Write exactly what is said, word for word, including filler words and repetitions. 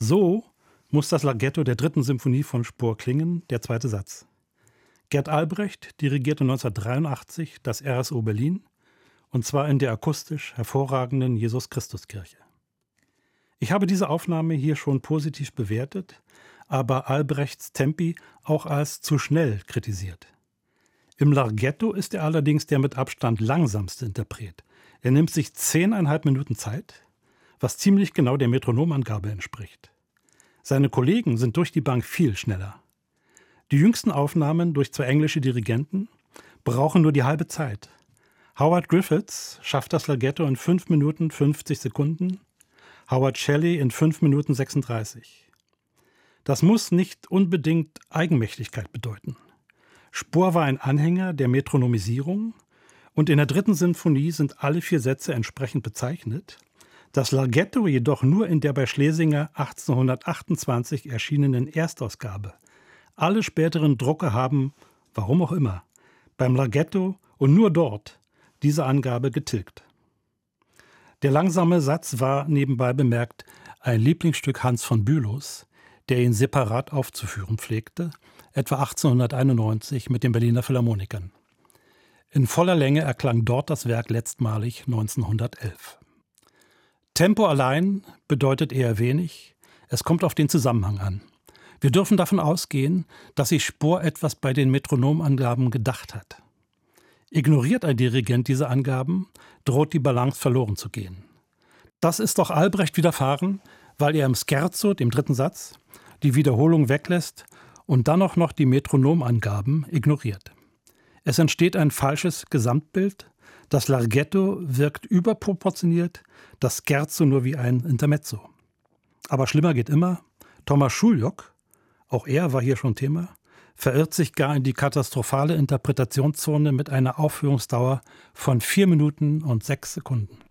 So muss das Larghetto der dritten Symphonie von Spohr klingen, der zweite Satz. Gert Albrecht dirigierte neunzehnhundertdreiundachtzig das R S O Berlin, und zwar in der akustisch hervorragenden Jesus-Christus-Kirche. Ich habe diese Aufnahme hier schon positiv bewertet, aber Albrechts Tempi auch als zu schnell kritisiert. Im Larghetto ist er allerdings der mit Abstand langsamste Interpret. Er nimmt sich zehneinhalb Minuten Zeit, was ziemlich genau der Metronomangabe entspricht. Seine Kollegen sind durch die Bank viel schneller. Die jüngsten Aufnahmen durch zwei englische Dirigenten brauchen nur die halbe Zeit. Howard Griffiths schafft das Larghetto in fünf Minuten fünfzig Sekunden, Howard Shelley in fünf Minuten sechsunddreißig. Das muss nicht unbedingt Eigenmächtigkeit bedeuten. Spohr war ein Anhänger der Metronomisierung und in der dritten Sinfonie sind alle vier Sätze entsprechend bezeichnet, das Larghetto jedoch nur in der bei Schlesinger achtzehnhundertachtundzwanzig erschienenen Erstausgabe. Alle späteren Drucke haben, warum auch immer, beim Larghetto und nur dort diese Angabe getilgt. Der langsame Satz war, nebenbei bemerkt, ein Lieblingsstück Hans von Bülows, der ihn separat aufzuführen pflegte, etwa achtzehnhunderteinundneunzig mit den Berliner Philharmonikern. In voller Länge erklang dort das Werk letztmalig neunzehnhundertelf. Tempo allein bedeutet eher wenig, es kommt auf den Zusammenhang an. Wir dürfen davon ausgehen, dass sich Spohr etwas bei den Metronomangaben gedacht hat. Ignoriert ein Dirigent diese Angaben, droht die Balance verloren zu gehen. Das ist doch Albrecht widerfahren, weil er im Scherzo, dem dritten Satz, die Wiederholung weglässt und dann auch noch die Metronomangaben ignoriert. Es entsteht ein falsches Gesamtbild, das Larghetto wirkt überproportioniert, das Scherzo nur wie ein Intermezzo. Aber schlimmer geht immer, Thomas Schuljok, auch er war hier schon Thema, verirrt sich gar in die katastrophale Interpretationszone mit einer Aufführungsdauer von vier Minuten und sechs Sekunden.